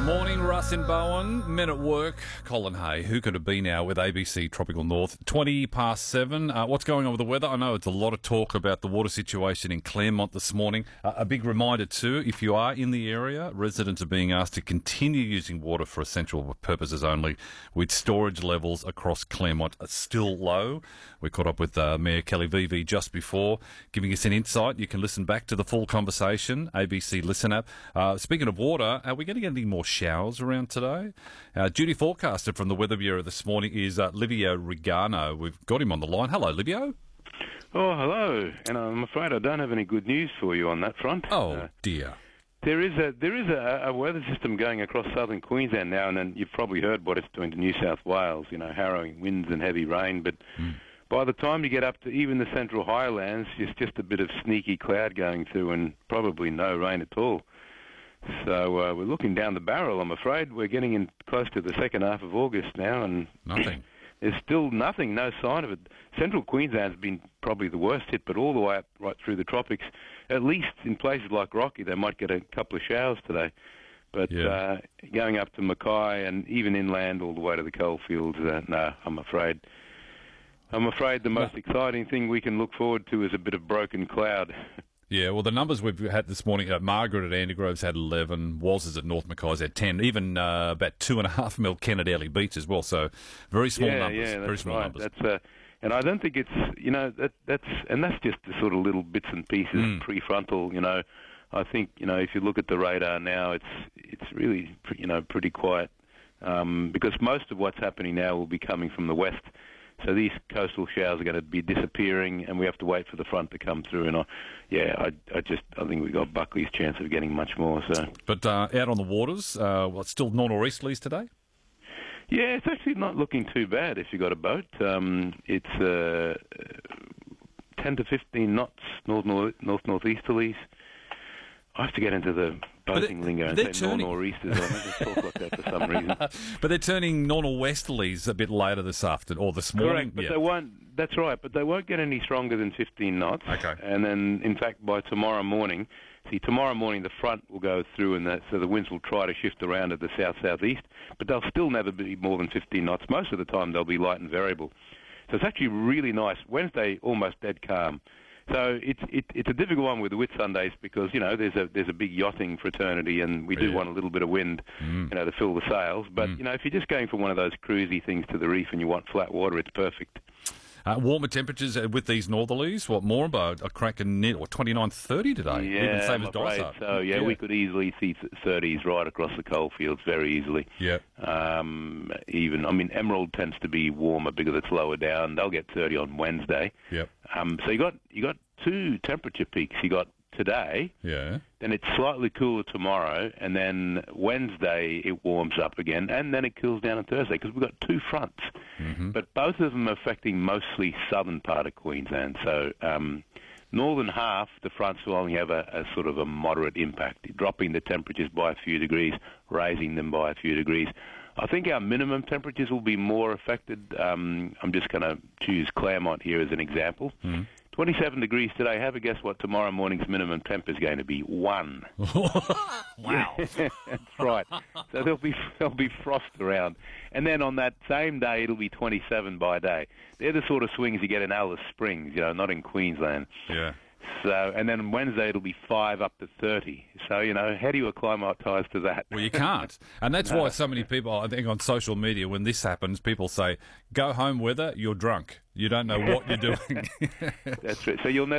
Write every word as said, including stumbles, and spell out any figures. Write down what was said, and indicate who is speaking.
Speaker 1: Morning, Russ in Bowen. Men at work. Colin Hay. Who could it be now with A B C Tropical North? twenty past seven. Uh, what's going on with the weather? I know it's a lot of talk about the water situation in Claremont this morning. Uh, a big reminder too, if you are in the area, residents are being asked to continue using water for essential purposes only, with storage levels across Claremont still low. We caught up with uh, Mayor Kelly Vevey just before, giving us an insight. You can listen back to the full conversation, A B C Listen app. Uh, speaking of water, are we going to get any more showers around today? Uh, duty forecaster from the Weather Bureau this morning is uh, Livio Regano. We've got him on the line. Hello, Livio.
Speaker 2: Oh, hello. And I'm afraid I don't have any good news for you on that front.
Speaker 1: Oh,
Speaker 2: uh,
Speaker 1: dear.
Speaker 2: There is a there is a, a weather system going across southern Queensland now, and then you've probably heard what it's doing to New South Wales. You know, harrowing winds and heavy rain. But mm. by the time you get up to even the central highlands, it's just a bit of sneaky cloud going through, and probably no rain at all. So uh, we're looking down the barrel, I'm afraid. We're getting in close to the second half of August now, and
Speaker 1: nothing.
Speaker 2: There's still nothing, no sign of it. Central Queensland's been probably the worst hit, but all the way up right through the tropics. At least in places like Rocky, they might get a couple of showers today. But
Speaker 1: yeah.
Speaker 2: uh, going up to Mackay and even inland all the way to the coalfields, uh, no, I'm afraid. I'm afraid the most no. exciting thing we can look forward to is a bit of broken cloud.
Speaker 1: Yeah, well, the numbers we've had this morning, uh, Margaret at Andigrove's had eleven, Waz's at North Mackay's had ten, even uh, about two and a half mil Ken at Airlie Beach as well. So very small
Speaker 2: yeah,
Speaker 1: numbers.
Speaker 2: Yeah, that's
Speaker 1: very small
Speaker 2: right.
Speaker 1: numbers.
Speaker 2: That's, uh, and I don't think it's, you know, that that's, and that's just the sort of little bits and pieces, mm. prefrontal, you know. I think, you know, if you look at the radar now, it's it's really, you know, pretty quiet um, because most of what's happening now will be coming from the west. So these coastal showers are going to be disappearing, and we have to wait for the front to come through. And I, yeah, I, I just I think we got Buckley's chance of getting much more. So,
Speaker 1: but uh, out on the waters, uh, well, it's still north-northeasterlies today.
Speaker 2: Yeah, it's actually not looking too bad if you got a boat. Um, it's uh, ten to fifteen knots north north north northeasterlies. I have to get into the boating lingo and say turning... north-nor'easters. I never talk like that for some reason.
Speaker 1: But they're turning north-westerlies a bit later this afternoon, or this morning.
Speaker 2: Correct, but
Speaker 1: yeah.
Speaker 2: they won't. That's right, but they won't get any stronger than fifteen knots.
Speaker 1: Okay.
Speaker 2: And then, in fact, by tomorrow morning, see, tomorrow morning the front will go through, and the, so the winds will try to shift around to the south-southeast, but they'll still never be more than fifteen knots. Most of the time, they'll be light and variable. So it's actually really nice. Wednesday, almost dead calm. So it's it, it's a difficult one with the Whitsundays because, you know, there's a there's a big yachting fraternity and we do yeah. want a little bit of wind, mm. you know, to fill the sails. But, mm. you know, if you're just going for one of those cruisy things to the reef and you want flat water, it's perfect.
Speaker 1: Uh, warmer temperatures with these northerlies. What, Moranbah, a cracking net, or twenty-nine, thirty today?
Speaker 2: Yeah,
Speaker 1: even same
Speaker 2: I'm
Speaker 1: as
Speaker 2: afraid
Speaker 1: Dysart.
Speaker 2: so. Yeah, yeah, we could easily see thirties right across the coalfields very easily.
Speaker 1: Yeah.
Speaker 2: Um, even, I mean, Emerald tends to be warmer because it's lower down. They'll get thirty on Wednesday.
Speaker 1: Yep.
Speaker 2: Um, so you got you got two temperature peaks. You got today,
Speaker 1: yeah.
Speaker 2: Then it's slightly cooler tomorrow, and then Wednesday it warms up again, and then it cools down on Thursday because we've got two fronts. Mm-hmm. But both of them are affecting mostly southern part of Queensland. So um, northern half, the fronts will only have a, a sort of a moderate impact, dropping the temperatures by a few degrees, raising them by a few degrees. I think our minimum temperatures will be more affected. Um, I'm just going to choose Claremont here as an example. Mm-hmm. twenty-seven degrees today. Have a guess what tomorrow morning's minimum temp is going to be? One.
Speaker 1: Wow.
Speaker 2: That's right. So there'll be there'll be frost around. And then on that same day, it'll be twenty-seven by day. They're the sort of swings you get in Alice Springs, you know, not in Queensland.
Speaker 1: Yeah.
Speaker 2: So, and then Wednesday it'll be five up to thirty. So, you know, how do you acclimatise to that?
Speaker 1: Well, you can't. And that's
Speaker 2: no.
Speaker 1: why so many people, I think on social media, when this happens, people say, go home weather, you're drunk. You don't know what you're doing.
Speaker 2: That's right. So you'll never